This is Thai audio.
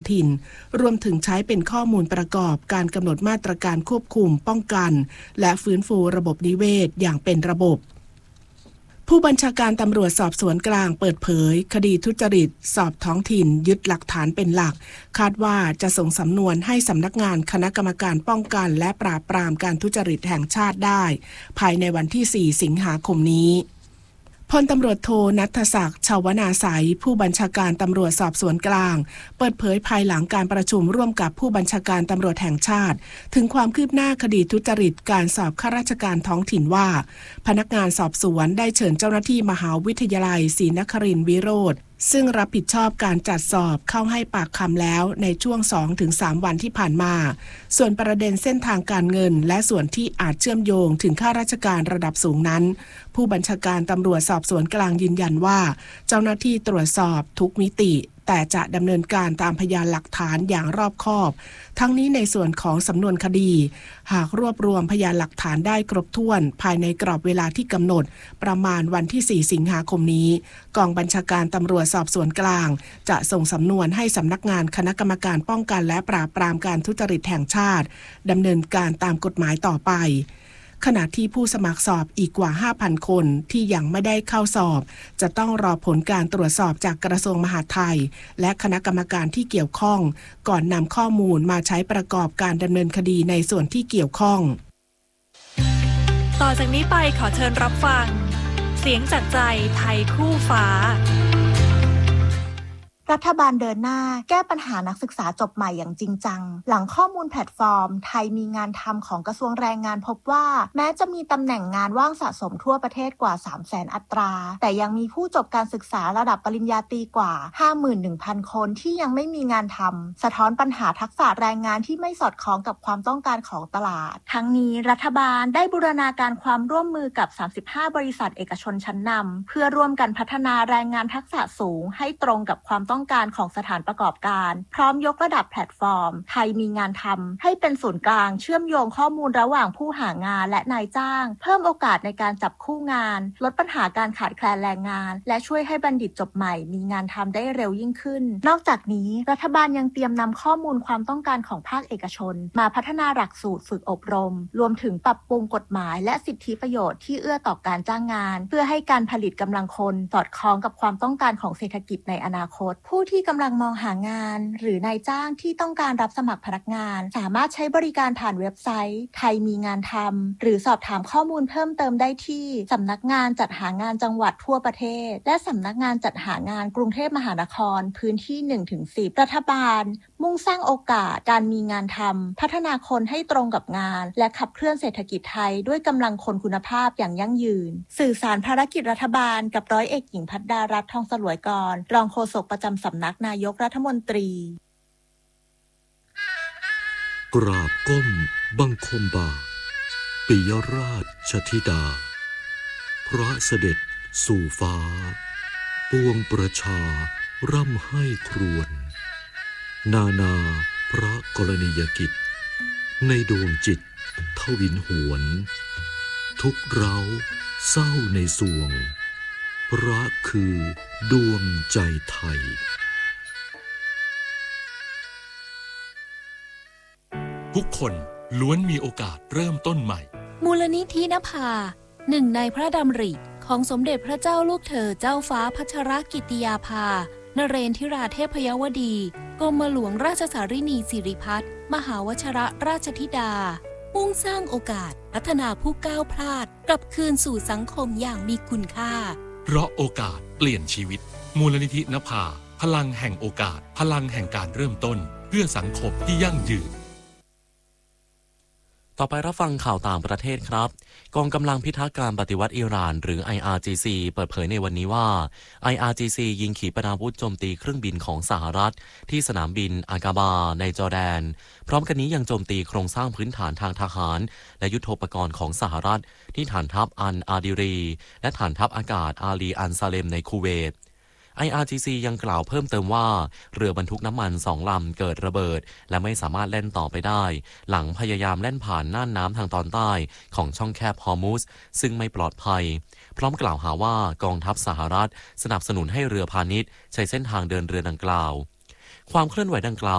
ถิ่นรวมถึงใช้เป็นข้อมูลประกอบการกำหนดมาตรการควบคุมป้องกันและฟื้นฟูระบบนิเวศอย่างเป็นระบบผู้บัญชาการตำรวจสอบสวนกลางเปิดเผยคดีทุจริตสอบท้องถิ่นยึดหลักฐานเป็นหลักคาดว่าจะส่งสำนวนให้สำนักงานคณะกรรมการป้องกันและปราบปรามการทุจริตแห่งชาติได้ภายในวันที่4สิงหาคมนี้พลตำรวจโทณัฐศักดิ์ ชาวนาไสยผู้บัญชาการตำรวจสอบสวนกลางเปิดเผยภายหลังการประชุมร่วมกับผู้บัญชาการตำรวจแห่งชาติถึงความคืบหน้าคดีทุจริตการสอบข้าราชการท้องถิ่นว่าพนักงานสอบสวนได้เชิญเจ้าหน้าที่มหาวิทยาลัยศรีนครินทร์วิโรธซึ่งรับผิดชอบการจัดสอบเข้าให้ปากคำแล้วในช่วง 2-3 วันที่ผ่านมาส่วนประเด็นเส้นทางการเงินและส่วนที่อาจเชื่อมโยงถึงข้าราชการระดับสูงนั้นผู้บัญชาการตำรวจสอบสวนกลางยืนยันว่าเจ้าหน้าที่ตรวจสอบทุกมิติแต่จะดำเนินการตามพยานหลักฐานอย่างรอบคอบทั้งนี้ในส่วนของสำนวนคดีหากรวบรวมพยานหลักฐานได้ครบถ้วนภายในกรอบเวลาที่กำหนดประมาณวันที่4สิงหาคมนี้กองบัญชาการตำรวจสอบสวนกลางจะส่งสำนวนให้สำนักงานคณะกรรมการป้องกันและปราบปรามการทุจริตแห่งชาติดำเนินการตามกฎหมายต่อไปขณะที่ผู้สมัครสอบอีกกว่า 5,000 คนที่ยังไม่ได้เข้าสอบจะต้องรอผลการตรวจสอบจากกระทรวงมหาดไทยและคณะกรรมการที่เกี่ยวข้องก่อนนำข้อมูลมาใช้ประกอบการดำเนินคดีในส่วนที่เกี่ยวข้องต่อจากนี้ไปขอเชิญรับฟังเสียงจากใจไทยคู่ฟ้ารัฐบาลเดินหน้าแก้ปัญหานักศึกษาจบใหม่อย่างจริงจังหลังข้อมูลแพลตฟอร์มไทยมีงานทำของกระทรวงแรงงานพบว่าแม้จะมีตำแหน่งงานว่างสะสมทั่วประเทศกว่า 300,000 อัตราแต่ยังมีผู้จบการศึกษาระดับปริญญาตรีกว่า 51,000 คนที่ยังไม่มีงานทำสะท้อนปัญหาทักษะแรงงานที่ไม่สอดคล้องกับความต้องการของตลาดทั้งนี้รัฐบาลได้บูรณาการความร่วมมือกับ35บริษัทเอกชนชั้นนำเพื่อร่วมกันพัฒนาแรงงานทักษะสูงให้ตรงกับความต้องการของสถานประกอบการพร้อมยกระดับแพลตฟอร์มไทยมีงานทำให้เป็นศูนย์กลางเชื่อมโยงข้อมูลระหว่างผู้หางานและนายจ้างเพิ่มโอกาสในการจับคู่งานลดปัญหาการขาดแคลนแรงงานและช่วยให้บัณฑิตจบใหม่มีงานทำได้เร็วยิ่งขึ้นนอกจากนี้รัฐบาลยังเตรียมนำข้อมูลความต้องการของภาคเอกชนมาพัฒนาหลักสูตรฝึกอบรมรวมถึงปรับปรุงกฎหมายและสิทธิประโยชน์ที่เอื้อต่อการจ้างงานเพื่อให้การผลิตกำลังคนสอดคล้องกับความต้องการของเศรษฐกิจในอนาคตผู้ที่กำลังมองหางานหรือนายจ้างที่ต้องการรับสมัครพนักงานสามารถใช้บริการผ่านเว็บไซต์ไทยมีงานทำหรือสอบถามข้อมูลเพิ่มเติมได้ที่สำนักงานจัดหางานจังหวัดทั่วประเทศและสำนักงานจัดหางานกรุงเทพมหานครพื้นที่ 1-10 รัฐบาลมุ่งสร้างโอกาสการมีงานทำพัฒนาคนให้ตรงกับงานและขับเคลื่อนเศรษฐกิจไทยด้วยกำลังคนคุณภาพอย่างยั่งยืนสื่อสารภารกิจรัฐบาลกับร้อยเอกหญิงพัฒดารัตน์ ทองสลวยกรรองโฆษกประจำสำนักนายกรัฐมนตรีกราบก้มบังคมบาทปิยราชธิดาพระเสด็จสู่ฟ้าปวงประชาร่ำให้ครวญนานาพระกรณียกิจในดวงจิตทวินหวนทุกเราเศร้าในสวงพระคือดวงใจไทยทุกคนล้วนมีโอกาสเริ่มต้นใหม่มูลนิธินภาหนึ่งในพระดำริของสมเด็จพระเจ้าลูกเธอเจ้าฟ้าพัชรกิติยาภานเรนทิราเทพยวดีกรมหลวงราชสารินีสิริพัฒน์มหาวชิรราชธิดามุ่งสร้างโอกาสพัฒนาผู้ก้าวพลาดกลับคืนสู่สังคมอย่างมีคุณค่าเพราะโอกาสเปลี่ยนชีวิตมูลนิธินภาพลังแห่งโอกาสพลังแห่งการเริ่มต้นเพื่อสังคมที่ยั่งยืนต่อไปรับฟังข่าวต่างประเทศครับกองกำลังพิทักษ์การปฏิวัติอิหร่านหรือ IRGC เปิดเผยในวันนี้ว่า IRGC ยิงขีปนาวุธโจมตีเครื่องบินของสหรัฐที่สนามบินอากาบาในจอร์แดนพร้อมกันนี้ยังโจมตีโครงสร้างพื้นฐานทางทหารและยุทโธปกรณ์ของสหรัฐที่ฐานทัพอัลอาดิรีและฐานทัพอากาศอาลีอันซาเลมในคูเวตIRGC ยังกล่าวเพิ่มเติมว่าเรือบรรทุกน้ำมัน2 ลำเกิดระเบิดและไม่สามารถแล่นต่อไปได้หลังพยายามแล่นผ่านน่านน้ำทางตอนใต้ของช่องแคบฮอร์มุซซึ่งไม่ปลอดภัยพร้อมกล่าวหาว่ากองทัพสหรัฐสนับสนุนให้เรือพาณิชย์ใช้เส้นทางเดินเรือดังกล่าวความเคลื่อนไหวดังกล่าว